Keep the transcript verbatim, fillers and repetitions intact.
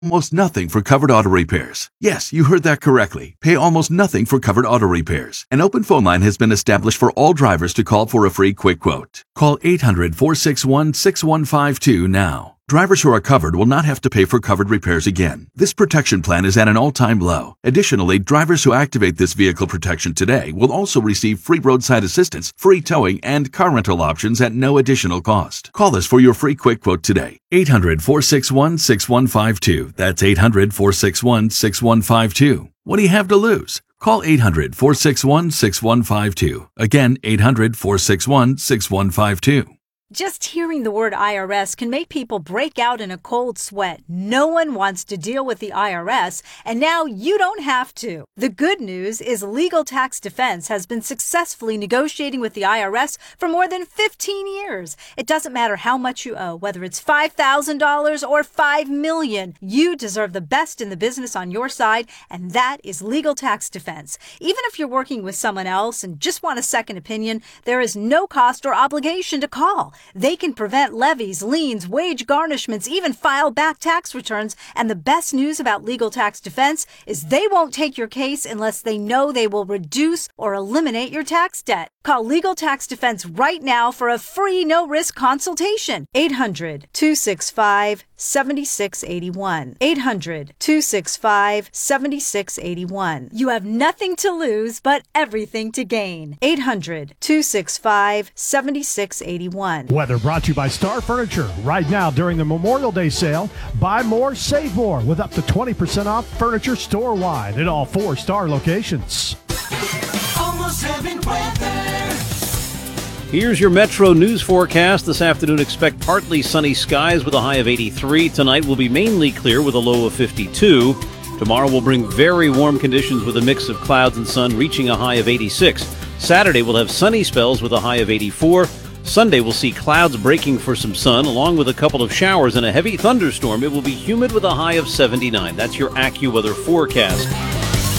almost nothing for covered auto repairs. Yes, you heard that correctly. Pay almost nothing for covered auto repairs. An open phone line has been established for all drivers to call for a free quick quote. Call eight hundred, four six one, six one five two now. Drivers who are covered will not have to pay for covered repairs again. This protection plan is at an all-time low. Additionally, drivers who activate this vehicle protection today will also receive free roadside assistance, free towing, and car rental options at no additional cost. Call us for your free quick quote today. eight hundred, four six one, six one five two. That's eight hundred, four six one, six one five two. What do you have to lose? Call eight hundred, four six one, six one five two. Again, eight hundred, four six one, six one five two. Just hearing the word I R S can make people break out in a cold sweat. No one wants to deal with the I R S, and now you don't have to. The good news is Legal Tax Defense has been successfully negotiating with the I R S for more than fifteen years. It doesn't matter how much you owe, whether it's five thousand dollars or five million dollars. You deserve the best in the business on your side, and that is Legal Tax Defense. Even if you're working with someone else and just want a second opinion, there is no cost or obligation to call. They can prevent levies, liens, wage garnishments, even file back tax returns. And the best news about Legal Tax Defense is they won't take your case unless they know they will reduce or eliminate your tax debt. Call Legal Tax Defense right now for a free no-risk consultation. eight hundred, two six five, seven six eight one. eight hundred, two six five, seven six eight one. You have nothing to lose but everything to gain. eight hundred, two six five, seven six eight one. Weather brought to you by Star Furniture. Right now during the Memorial Day sale, buy more, save more with up to twenty percent off furniture store-wide at all four Star locations. Almost heaven weather. Here's your Metro News forecast. This afternoon, expect partly sunny skies with a high of eighty-three. Tonight will be mainly clear with a low of fifty-two. Tomorrow will bring very warm conditions with a mix of clouds and sun, reaching a high of eighty-six. Saturday will have sunny spells with a high of eighty-four. Sunday will see clouds breaking for some sun, along with a couple of showers and a heavy thunderstorm. It will be humid with a high of seventy-nine. That's your AccuWeather forecast.